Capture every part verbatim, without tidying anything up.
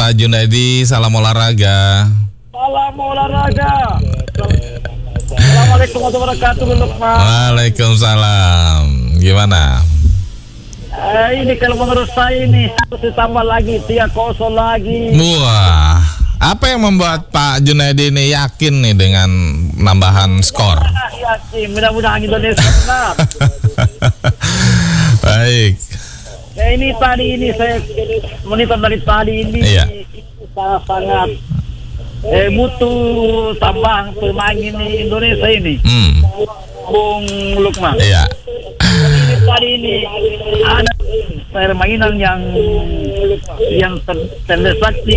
Pak Junaidi, salam olahraga. Salam olahraga. Assalamualaikum warahmatullahi wabarakatuh, Lukman. Waalaikumsalam. Gimana? Eh, ini kalau menurut saya ini harus ditambah lagi, tiga kosong lagi. Wah, apa yang membuat Pak Junaidi ini yakin nih dengan nambahan skor? Yakin, mudah-mudahan Indonesia menang. Baik. Ya, ini tadi ini saya monitor dari tadi ini Iya. sangat-sangat eh, butuh tambahan pemain ini Indonesia ini. Hmm. Bung Lukman. Iya. Ini tadi ini ada permainan yang yang ter- terletak di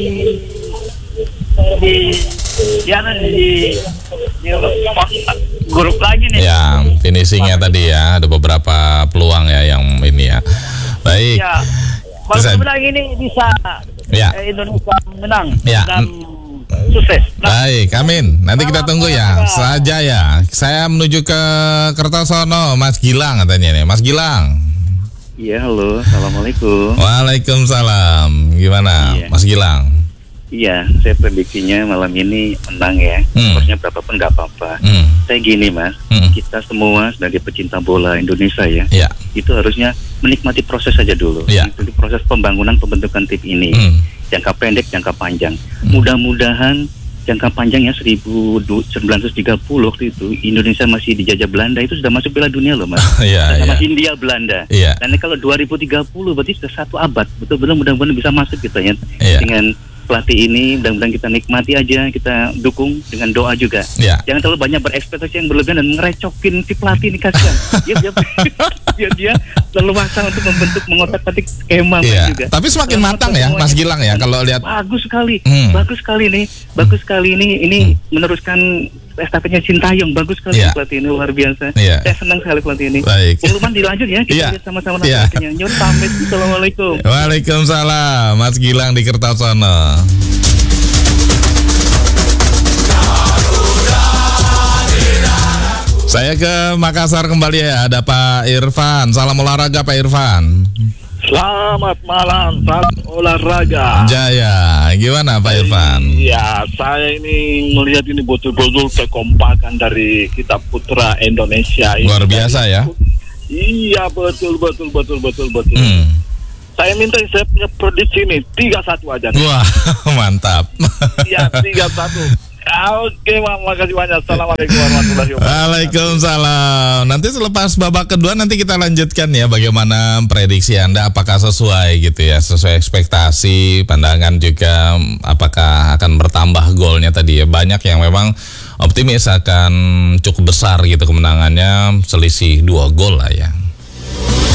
di di di, di grup lagi nih. Ya, finishingnya tadi ya, ada beberapa peluang ya yang ini ya. Baik. Ya, mudah-mudahan ini bisa Ya. eh, Indonesia menang Ya. dan sukses. Nah, Baik, amin. Nanti kita tunggu ya. Saja ya. Saya menuju ke Kertosono, Mas Gilang katanya nih. Mas Gilang. Iya, halo, assalamualaikum. Waalaikumsalam. Gimana, Iya. Mas Gilang? Iya, saya prediksinya malam ini menang ya. Hmm. Skornya berapapun nggak apa-apa. Hmm. Saya gini mas, Hmm. kita semua sebagai pecinta bola Indonesia ya, Ya. itu harusnya menikmati proses saja dulu. Ya. Menikmati proses pembangunan pembentukan tim ini. Hmm. Jangka pendek, jangka panjang. Mudah-mudahan jangka panjangnya seribu sembilan ratus tiga puluh waktu itu Indonesia masih dijajah Belanda, itu sudah masuk Piala Dunia loh mas. Iya, Sama iya. Hindia Belanda. Iya. Dan kalau dua ribu tiga puluh berarti sudah satu abad. Betul-betul mudah-mudahan bisa masuk kita ya. Iya. Dengan pelatih ini, mudah-mudahan kita nikmati aja, kita dukung dengan doa juga. Iya. Jangan terlalu banyak berekspektasi yang berlebihan dan ngerecokin si pelatih ini, kasihan. Dia dia dia, dia leluasa untuk membentuk mengotak-atik skema Iya. juga. Tapi semakin Selamat matang ya, semuanya. Mas Gilang ya, kalau lihat. Bagus sekali, Hmm. bagus sekali nih, bagus sekali ini, ini meneruskan estafetnya Sintayong, bagus sekali Iya. pelatih ini, luar biasa. Iya. Saya senang sekali pelatih ini. Baik. Bung Luman dilanjut ya, kita Iya. lihat sama-sama Iya. nantinya. Nyun pamit, assalamualaikum. Waalaikumsalam, Mas Gilang di Kertosono. Saya ke Makassar kembali ya, ada Pak Irfan. Salam olahraga Pak Irfan. Selamat malam, salam olahraga. Jaya, gimana Pak Irfan? Iya, saya ini melihat ini betul-betul kekompakan dari kita putra Indonesia ini. Luar biasa ya. Iya, betul betul betul betul betul. Hmm. Saya minta saya punya prediksi ini tiga satu aja. Wah, mantap. Iya, tiga satu. Oke, makasih banyak. Assalamualaikum warahmatullahi wabarakatuh. Waalaikumsalam. Nanti selepas babak kedua nanti kita lanjutkan ya, bagaimana prediksi Anda, apakah sesuai gitu ya, sesuai ekspektasi, pandangan juga apakah akan bertambah golnya tadi ya. Banyak yang memang optimis akan cukup besar gitu kemenangannya, selisih dua gol lah ya.